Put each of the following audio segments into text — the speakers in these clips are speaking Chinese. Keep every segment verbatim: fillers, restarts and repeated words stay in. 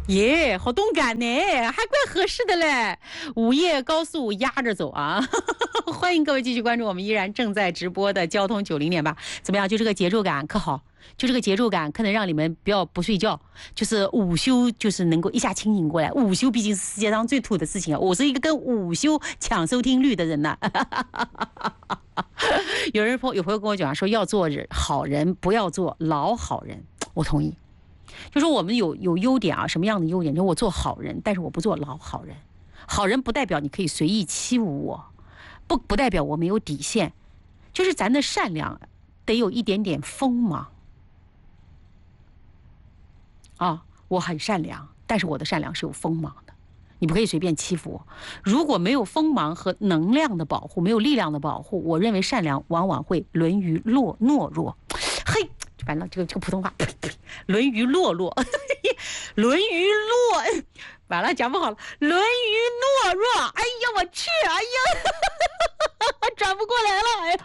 耶，好动感呢，还怪合适的嘞。午夜高速压着走啊！欢迎各位继续关注我们依然正在直播的交通九零点八。怎么样？就这个节奏感可好？就这个节奏感可能让你们不要不睡觉，就是午休就是能够一下清醒过来。午休毕竟是世界上最土的事情啊！我是一个跟午休抢收听率的人呐、啊。有人朋有朋友跟我讲说，要做好人，不要做老好人。我同意。就说我们有有优点啊，什么样的优点？就我做好人，但是我不做老好人。好人不代表你可以随意欺侮我，不不代表我没有底线。就是咱的善良得有一点点锋芒啊！我很善良，但是我的善良是有锋芒的，你不可以随便欺负我。如果没有锋芒和能量的保护，没有力量的保护，我认为善良往往会沦于懦懦弱。嘿。完了，这个这个普通话，沦于懦弱，沦于懦，完了讲不好了，沦于懦弱。哎呀，我去，哎呀，转不过来了，哎呀。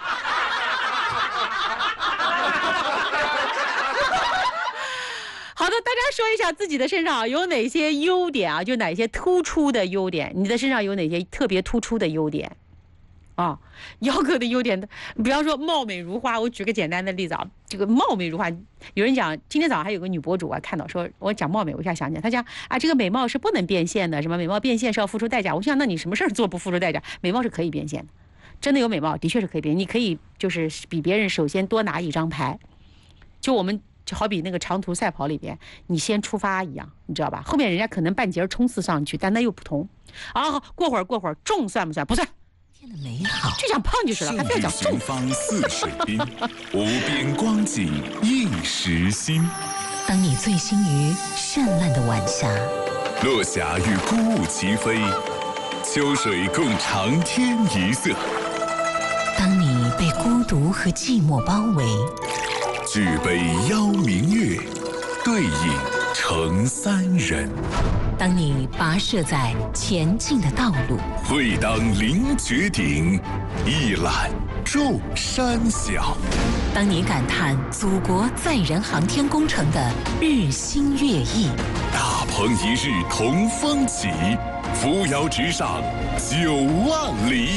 好的，大家说一下自己的身上有哪些优点啊？就哪些突出的优点？你的身上有哪些特别突出的优点？啊，姚哥的优点的，比方说貌美如花。我举个简单的例子啊，这个貌美如花，有人讲，今天早上还有个女博主啊，看到说我讲貌美，我一下想起来，她讲啊，这个美貌是不能变现的，什么美貌变现是要付出代价。我想，那你什么事儿做不付出代价？美貌是可以变现的，真的有美貌，的确是可以变。你可以就是比别人首先多拿一张牌，就我们就好比那个长途赛跑里边，你先出发一样，你知道吧？后面人家可能半截冲刺上去，但那又不同。啊，过会儿过会儿重算不算？不算。 美好就讲胖就是了，还非要讲重。 行方似水滨，无边光景映时心。 当你醉心于绚烂的晚霞， 落霞与孤鹜齐飞，秋水共长天一色。 当你被孤独和寂寞包围， 举杯邀明月，对影成三人。 当你跋涉在前进的道路， 会当凌绝顶，一览众山小。 当你感叹祖国载人航天工程的日新月异， 大鹏一日同风起，扶摇直上九万里。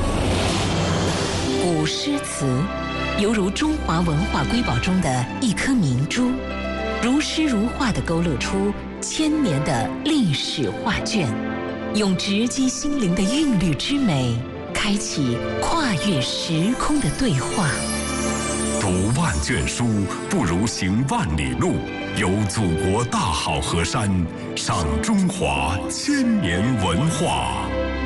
古诗词犹如中华文化瑰宝中的一颗明珠，如诗如画地勾勒出千年的历史画卷，用直击心灵的韵律之美，开启跨越时空的对话。 读万卷书不如行万里路，游祖国大好河山，赏中华千年文化。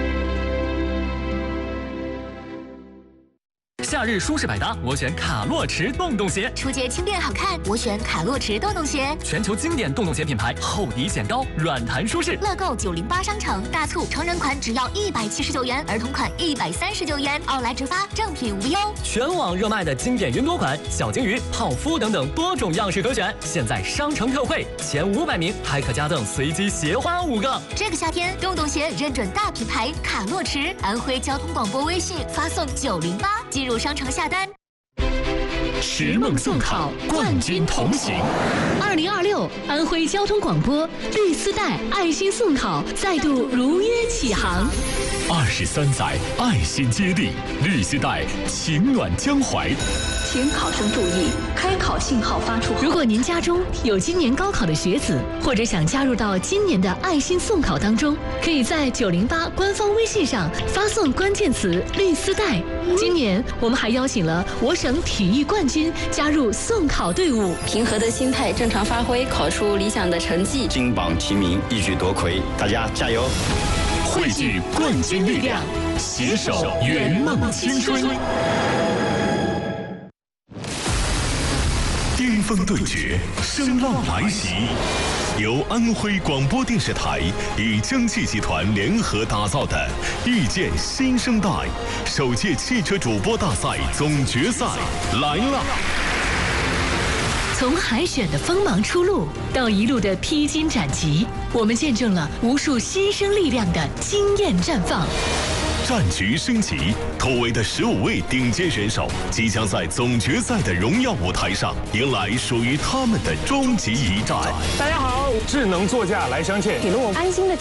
夏日舒适百搭，我选卡洛驰洞洞鞋； 出街轻便好看，我选卡洛驰洞洞鞋。 全球经典洞洞鞋品牌，厚底显高，软弹舒适。 乐购九零八商城大促，成人款只要一百七十九元，儿童款一百三十九元，奥莱直发，正品无忧。 全网热卖的经典云朵款、小金鱼、泡芙等等多种样式可选，现在商城特惠，前五百名还可加赠随机鞋花五个。 这个夏天，洞洞鞋认准大品牌卡洛驰，安徽交通广播微信发送九零八进入商城下单。 拾梦送考，冠军同行。 二零二六安徽交通广播绿丝带爱心送考再度如约起航。 二十三载爱心接力，绿丝带情暖江淮。 请考生注意，开考信号发出后，如果您家中有今年高考的学子，或者想加入到今年的爱心送考当中，可以在九零八官方微信上发送关键词“绿丝带”。今年我们还邀请了我省体育冠军加入送考队伍， 平和的心态，正常发挥，考出理想的成绩。 金榜题名，一举夺魁，大家加油！ 汇聚冠军力量，携手圆梦青春。巅峰对决，声浪来袭。由安徽广播电视台与蒸汽集团联合打造的《遇见新生代》首届汽车主播大赛总决赛来了！ 从海选的锋芒出路，到一路的披荆斩棘，我们见证了无数新生力量的惊艳绽放。 战局升级，突围的十五位顶尖选手即将在总决赛的荣耀舞台上迎来属于他们的终极一战。 大家好，智能座驾来相见， 给了我安心的